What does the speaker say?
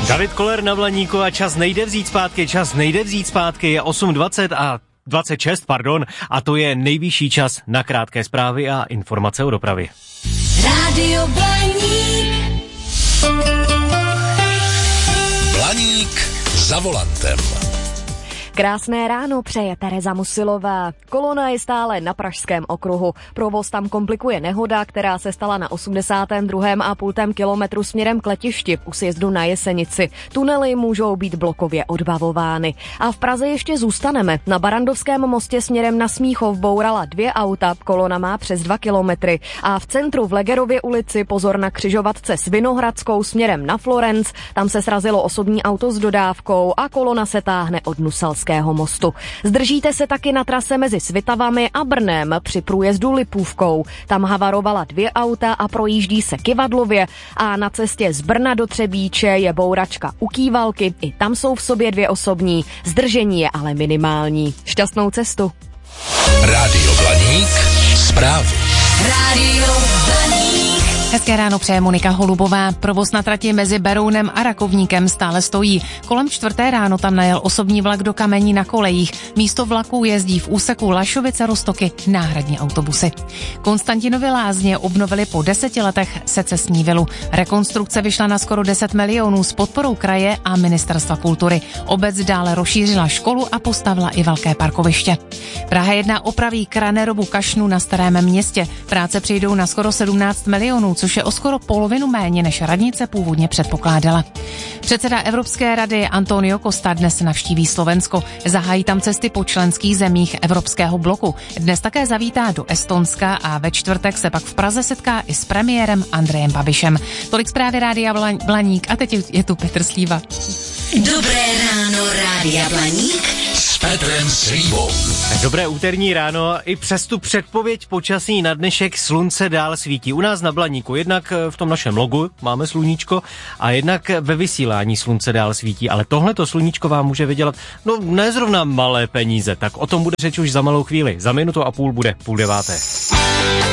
David Koller na Blaníku a čas nejde vzít zpátky, je 8:20 a 26, a to je nejvyšší čas na krátké zprávy a informace o dopravě. Rádio Blaník. Blaník za volantem. Krásné ráno přeje Tereza Musilová. Kolona je stále na Pražském okruhu. Provoz tam komplikuje nehoda, která se stala na 82,5 kilometru směrem k letišti u sjezdu na Jesenici. Tunely můžou být blokově odbavovány. A v Praze ještě zůstaneme. Na Barrandovském mostě směrem na Smíchov bourala 2 auta, kolona má přes 2 kilometry. A v centru v Legerově ulici pozor na křižovatce s Vinohradskou směrem na Florenc. Tam se srazilo osobní auto s dodávkou a kolona se táhne od Nuselského mostu. Zdržíte se taky na trase mezi Svitavami a Brnem při průjezdu Lipůvkou. Tam havarovala 2 auta a projíždí se Kyvadlově a na cestě z Brna do Třebíče je bouračka u Kývalky. I tam jsou v sobě 2 osobní. Zdržení je ale minimální. Šťastnou cestu. Rádio Blaník, zprávy. Rádio Blaník. Hezké ráno přeje Monika Holubová. Provoz na trati mezi Berounem a Rakovníkem stále stojí. Kolem 4. ráno tam najel osobní vlak do Kamení na kolejích. Místo vlaků jezdí v úseku Lašovice-Roztoky náhradní autobusy. Konstantinovy lázně obnovili po 10 letech secesní vilu. Rekonstrukce vyšla na skoro 10 milionů s podporou kraje a Ministerstva kultury. Obec dále rozšířila školu a postavila i velké parkoviště. Praha 1 opraví Kranerovu kašnu na Starém Městě. Práce přijdou na skoro 17 milionů, což je o skoro polovinu méně, než radnice původně předpokládala. Předseda Evropské rady Antonio Costa dnes navštíví Slovensko. Zahájí tam cesty po členských zemích Evropského bloku. Dnes také zavítá do Estonska a ve čtvrtek se pak v Praze setká i s premiérem Andrejem Babišem. Tolik zprávy Rádia Blaník a teď je tu Petr Slíva. Dobré ráno, Rádia Blaník. S Petrem Slívou. Dobré úterní ráno. I přes tu předpověď počasí na dnešek slunce dál svítí. U nás na Blaníku, jednak v tom našem logu máme sluníčko a jednak ve vysílání slunce dál svítí. Ale tohleto sluníčko vám může vydělat, ne zrovna malé peníze. Tak o tom bude řeč už za malou chvíli. Za 1,5 bude 8:30.